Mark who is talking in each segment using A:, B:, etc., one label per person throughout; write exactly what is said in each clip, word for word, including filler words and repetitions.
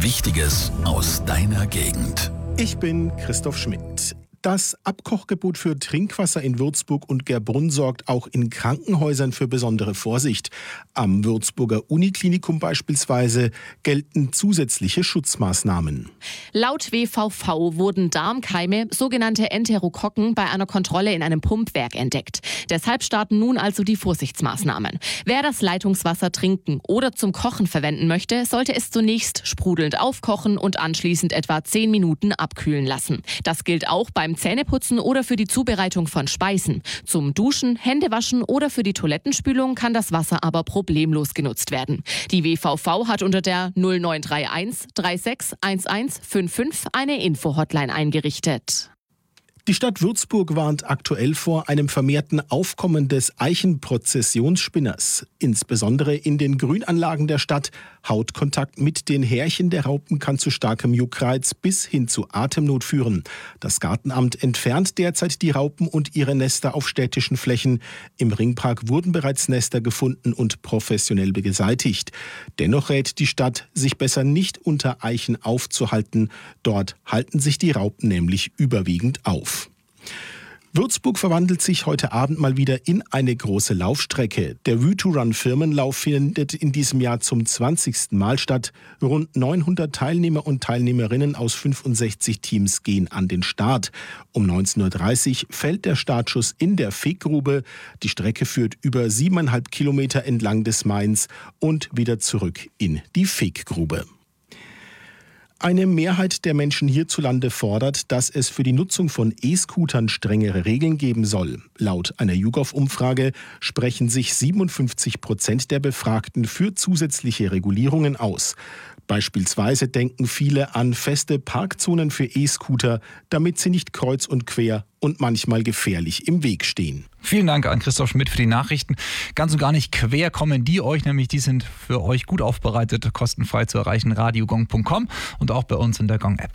A: Wichtiges aus deiner Gegend.
B: Ich bin Christoph Schmidt. Das Abkochgebot für Trinkwasser in Würzburg und Gerbrunn sorgt auch in Krankenhäusern für besondere Vorsicht. Am Würzburger Uniklinikum beispielsweise gelten zusätzliche Schutzmaßnahmen.
C: Laut W V V wurden Darmkeime, sogenannte Enterokokken, bei einer Kontrolle in einem Pumpwerk entdeckt. Deshalb starten nun also die Vorsichtsmaßnahmen. Wer das Leitungswasser trinken oder zum Kochen verwenden möchte, sollte es zunächst sprudelnd aufkochen und anschließend etwa zehn Minuten abkühlen lassen. Das gilt auch beim Zähneputzen oder für die Zubereitung von Speisen. Zum Duschen, Händewaschen oder für die Toilettenspülung kann das Wasser aber problemlos genutzt werden. Die W V V hat unter der null neun drei eins drei sechs eins eins fünf fünf eine Info-Hotline eingerichtet.
B: Die Stadt Würzburg warnt aktuell vor einem vermehrten Aufkommen des Eichenprozessionsspinners. Insbesondere in den Grünanlagen der Stadt. Hautkontakt mit den Härchen der Raupen kann zu starkem Juckreiz bis hin zu Atemnot führen. Das Gartenamt entfernt derzeit die Raupen und ihre Nester auf städtischen Flächen. Im Ringpark wurden bereits Nester gefunden und professionell beseitigt. Dennoch rät die Stadt, sich besser nicht unter Eichen aufzuhalten. Dort halten sich die Raupen nämlich überwiegend auf. Würzburg verwandelt sich heute Abend mal wieder in eine große Laufstrecke. Der Vue to Run Firmenlauf findet in diesem Jahr zum zwanzigsten Mal statt. Rund neunhundert Teilnehmer und Teilnehmerinnen aus fünfundsechzig Teams gehen an den Start. Um neunzehn Uhr dreißig fällt der Startschuss in der Feggrube. Die Strecke führt über siebeneinhalb Kilometer entlang des Mains und wieder zurück in die Feggrube. Eine Mehrheit der Menschen hierzulande fordert, dass es für die Nutzung von E-Scootern strengere Regeln geben soll. Laut einer YouGov-Umfrage sprechen sich siebenundfünfzig Prozent der Befragten für zusätzliche Regulierungen aus. Beispielsweise denken viele an feste Parkzonen für E-Scooter, damit sie nicht kreuz und quer und manchmal gefährlich im Weg stehen.
D: Vielen Dank an Christoph Schmidt für die Nachrichten. Ganz und gar nicht quer kommen die euch, nämlich die sind für euch gut aufbereitet, kostenfrei zu erreichen, radiogong punkt com und auch bei uns in der Gong-App.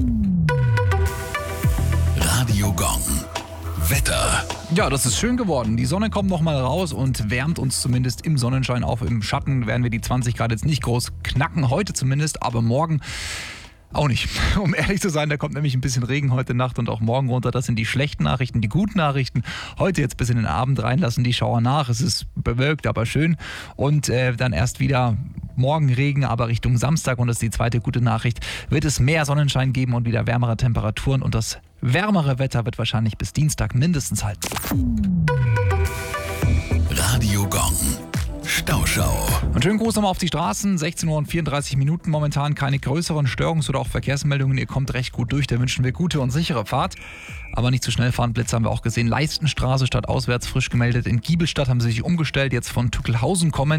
A: Radio Gong. Wetter.
D: Ja, das ist schön geworden. Die Sonne kommt noch mal raus und wärmt uns zumindest im Sonnenschein auf. Im Schatten werden wir die zwanzig Grad jetzt nicht groß knacken, heute zumindest, aber morgen auch nicht. Um ehrlich zu sein, da kommt nämlich ein bisschen Regen heute Nacht und auch morgen runter. Das sind die schlechten Nachrichten. Die guten Nachrichten, heute jetzt bis in den Abend reinlassen die Schauer nach. Es ist bewölkt, aber schön. Und äh, dann erst wieder morgen Regen, aber Richtung Samstag. Und das ist die zweite gute Nachricht. Wird es mehr Sonnenschein geben und wieder wärmere Temperaturen. Und das wärmere Wetter wird wahrscheinlich bis Dienstag mindestens halten.
A: Radio Gong. Stauschau.
D: Und schönen Gruß nochmal auf die Straßen. sechzehn Uhr und vierunddreißig Minuten. Momentan keine größeren Störungs- oder auch Verkehrsmeldungen. Ihr kommt recht gut durch. Da wünschen wir gute und sichere Fahrt. Aber nicht zu schnell fahren. Blitze haben wir auch gesehen. Leistenstraße statt auswärts frisch gemeldet. In Giebelstadt haben sie sich umgestellt. Jetzt von Tückelhausen kommen.